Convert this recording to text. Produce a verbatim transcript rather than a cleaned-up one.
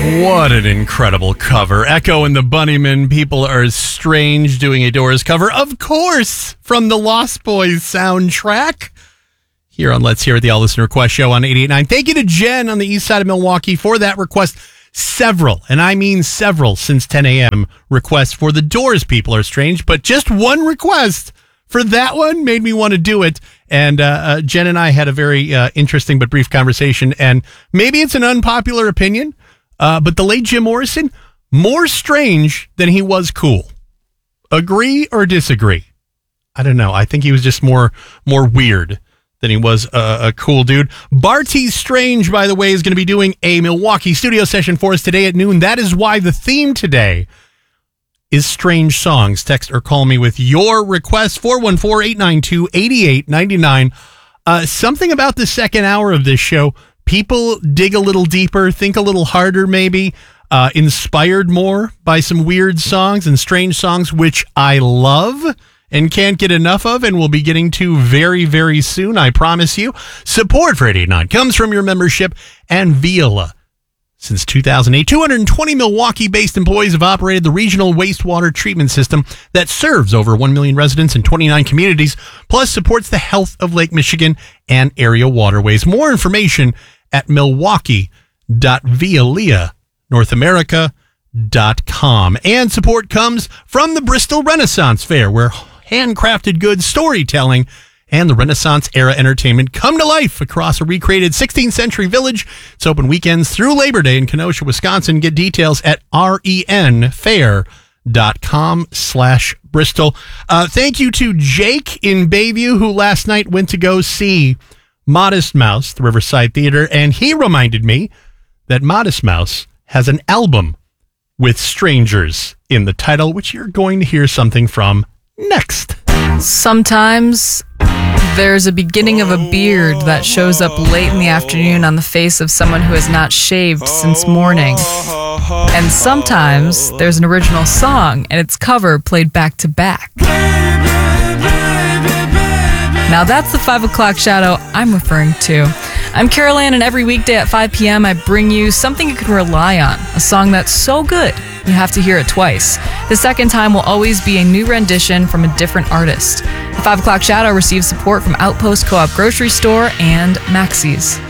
What an incredible cover. Echo and the Bunnymen, People Are Strange, doing a Doors cover, of course, from the Lost Boys soundtrack. Here on Let's Hear It, the All Listener Request Show on eighty-eight point nine. Thank you to Jen on the east side of Milwaukee for that request. Several, and I mean several, since ten a.m. requests for the Doors, People Are Strange, but just one request for that one made me want to do it. And uh, uh, Jen and I had a very uh, interesting but brief conversation, and maybe it's an unpopular opinion, uh, but the late Jim Morrison, more strange than he was cool. Agree or disagree? I don't know. I think he was just more more weird than he was a, a cool dude. Barty Strange, by the way, is going to be doing a Milwaukee studio session for us today at noon. That is why the theme today is strange songs. Text or call me with your request, four one four, eight nine two, eight eight nine nine. Uh, something about the second hour of this show, people dig a little deeper, think a little harder maybe, uh, inspired more by some weird songs and strange songs, which I love and can't get enough of, and we'll be getting to very, very soon, I promise you. Support for eighty-eight nine comes from your membership and Viola. Since two thousand eight, two hundred twenty Milwaukee-based employees have operated the regional wastewater treatment system that serves over one million residents in twenty-nine communities, plus supports the health of Lake Michigan and area waterways. More information at milwaukee dot veolia north america dot com. And support comes from the Bristol Renaissance Fair, where handcrafted goods, storytelling, and the Renaissance-era entertainment come to life across a recreated sixteenth century village. It's open weekends through Labor Day in Kenosha, Wisconsin. Get details at renfair dot com slash Bristol. Uh, thank you to Jake in Bayview, who last night went to go see Modest Mouse, the Riverside Theater, and he reminded me that Modest Mouse has an album with strangers in the title, which you're going to hear something from next. Sometimes there's a beginning of a beard that shows up late in the afternoon on the face of someone who has not shaved since morning. And sometimes there's an original song and its cover played back to back. Now that's the five o'clock shadow I'm referring to. I'm Carol Ann, and every weekday at five p.m. I bring you something you can rely on, a song that's so good you have to hear it twice. The second time will always be a new rendition from a different artist. The five o'clock shadow receives support from Outpost Co-op Grocery Store and Maxey's.